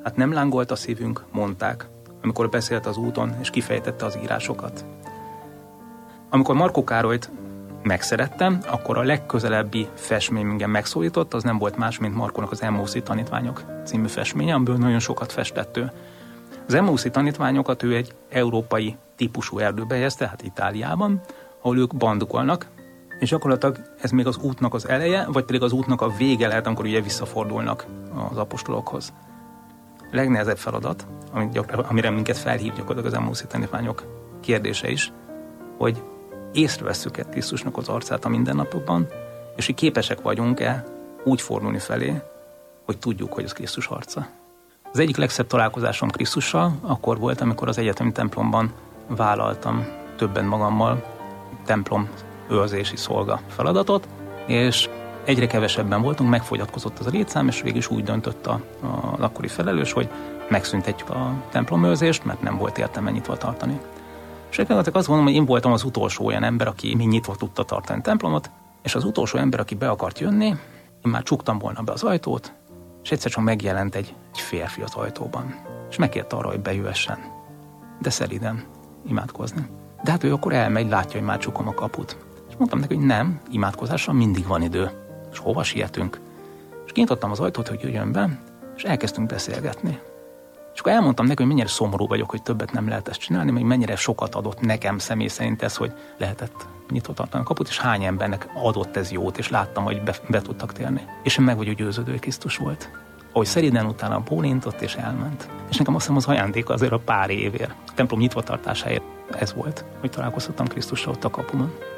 Hát nem lángolt a szívünk, mondták, amikor beszélt az úton, és kifejtette az írásokat. Amikor Markó Károlyt megszerettem, akkor a legközelebbi festmény engem megszólított, az nem volt más, mint Markónak az Emmauszi tanítványok című festménye, amiből nagyon sokat festett ő. Az Emmauszi tanítványokat ő egy európai típusú erdőbe helyezte, tehát Itáliában, ahol ők bandukolnak, és gyakorlatilag ez még az útnak az eleje, vagy pedig az útnak a vége lehet, amikor ugye visszafordulnak az apostolokhoz. A legnehezebb feladat, amire minket felhív gyakorlatilag az Emmauszi tanítványok kérdése is, hogy észrevesszük-e Krisztusnak az arcát a mindennapokban, és hogy képesek vagyunk-e úgy fordulni felé, hogy tudjuk, hogy ez Krisztus arca. Az egyik legszebb találkozásom Krisztussal akkor volt, amikor az egyetemi templomban vállaltam többen magammal templom őrzési szolga feladatot, és egyre kevesebben voltunk, megfogyatkozott az a létszám, és végül is úgy döntött az akkori felelős, hogy megszüntetjük a templomőrzést, mert nem volt értelme nyitva tartani. És egyébként azt gondolom, hogy én voltam az utolsó olyan ember, aki még nyitva tudta tartani a templomot, és az utolsó ember, aki be akart jönni, én már csuktam volna be az ajtót, és egyszer csak megjelent egy férfi az ajtóban, és megkérte arra, hogy bejöhessen, de szelíden imádkozni. De hát ő akkor elmegy, látja, hogy már csukom a kaput. És mondtam neki, hogy nem, imádkozásra mindig van idő. És hova sietünk? És kinyitottam az ajtót, hogy jöjjön be, és elkezdtünk beszélgetni. És akkor elmondtam neki, hogy mennyire szomorú vagyok, hogy többet nem lehet ezt csinálni, meg mennyire sokat adott nekem személy szerint ez, hogy lehetett nyitva tartani a kaput, és hány embernek adott ez jót, és láttam, hogy be tudtak térni. És én meg vagyok győződő, hogy Krisztus volt. Ahogy szeriden utána bólintott, és elment. És nekem azt hiszem az ajándéka azért a pár évért, a templom nyitva tartásáért ez volt, hogy találkozhattam Krisztussal ott a kapuban.